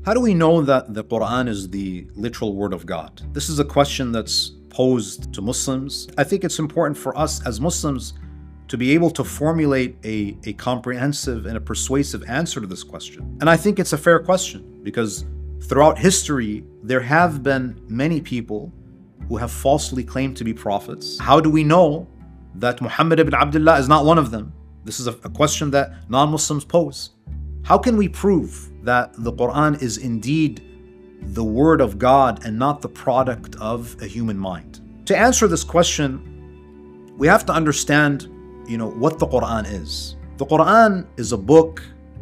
How do we know that the Quran is the literal word of God? This is a question that's posed to Muslims. I think it's important for us as Muslims to be able to formulate a comprehensive and a persuasive answer to this question. And I think it's a fair question because throughout history, there have been many people who have falsely claimed to be prophets. How do we know that Muhammad ibn Abdullah is not one of them? This is a question that non-Muslims pose. How can we prove that the Quran is indeed the word of God and not the product of a human mind? To answer this question, we have to understand, what the Quran is. The Quran is a book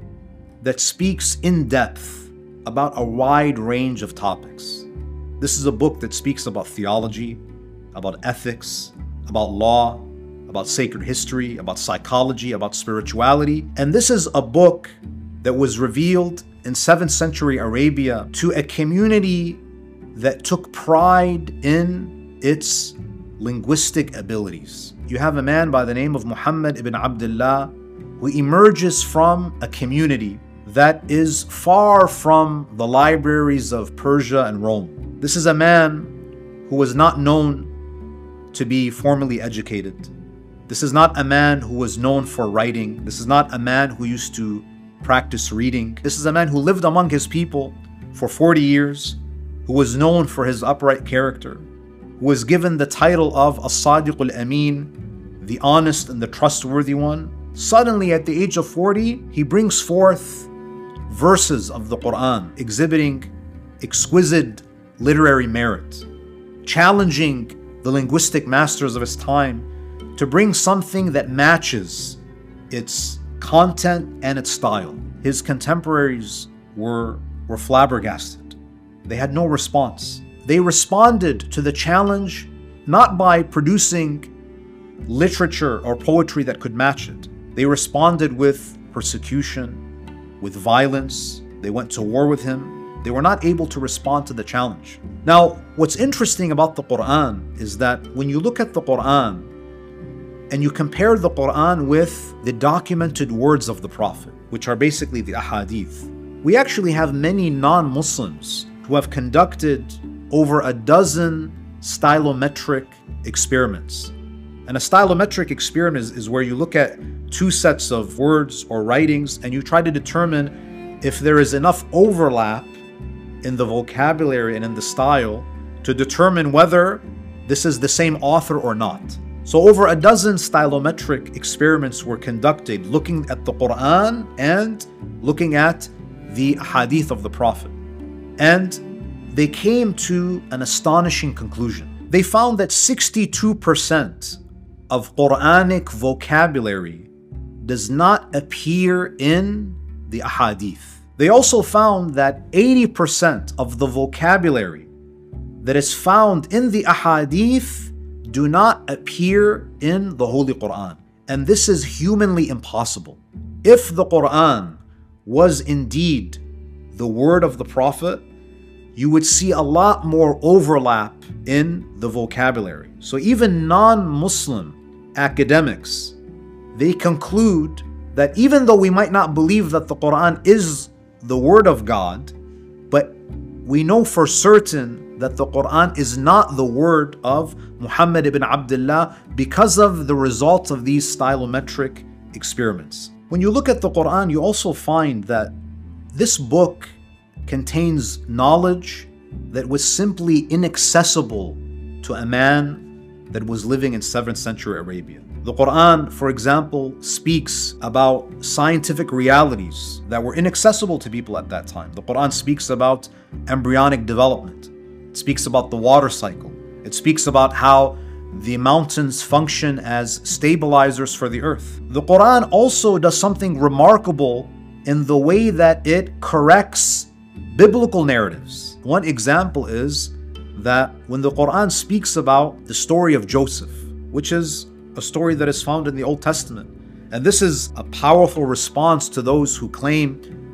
that speaks in depth about a wide range of topics. This is a book that speaks about theology, about ethics, about law, about sacred history, about psychology, about spirituality. And this is a book that was revealed in 7th century Arabia to a community that took pride in its linguistic abilities. You have a man by the name of Muhammad ibn Abdullah who emerges from a community that is far from the libraries of Persia and Rome. This is a man who was not known to be formally educated. This is not a man who was known for writing. This is not a man who used to practice reading. This is a man who lived among his people for 40 years, who was known for his upright character, who was given the title of As-Sadiq al-Amin, the honest and the trustworthy one. Suddenly, at the age of 40, he brings forth verses of the Quran exhibiting exquisite literary merit, challenging the linguistic masters of his time to bring something that matches its content and its style. His contemporaries were flabbergasted. They had no response. They responded to the challenge not by producing literature or poetry that could match it. They responded with persecution, with violence. They went to war with him. They were not able to respond to the challenge. Now, what's interesting about the Quran is that when you look at the Quran and you compare the Quran with the documented words of the Prophet, which are basically the ahadith, we actually have many non-Muslims who have conducted over a dozen stylometric experiments. And a stylometric experiment is where you look at two sets of words or writings and you try to determine if there is enough overlap in the vocabulary and in the style to determine whether this is the same author or not. So over a dozen stylometric experiments were conducted looking at the Quran and looking at the hadith of the Prophet. And they came to an astonishing conclusion. They found that 62% of Quranic vocabulary does not appear in the ahadith. They also found that 80% of the vocabulary that is found in the ahadith do not appear in the Holy Quran. And this is humanly impossible. If the Quran was indeed the word of the Prophet, you would see a lot more overlap in the vocabulary. So even non-Muslim academics, they conclude that even though we might not believe that the Quran is the word of God, but we know for certain that the Quran is not the word of Muhammad ibn Abdullah because of the results of these stylometric experiments. When you look at the Quran, you also find that this book contains knowledge that was simply inaccessible to a man that was living in 7th century Arabia. The Quran, for example, speaks about scientific realities that were inaccessible to people at that time. The Quran speaks about embryonic development. It speaks about the water cycle. It speaks about how the mountains function as stabilizers for the earth. The Quran also does something remarkable in the way that it corrects biblical narratives. One example is that when the Quran speaks about the story of Joseph, which is a story that is found in the Old Testament, and this is a powerful response to those who claim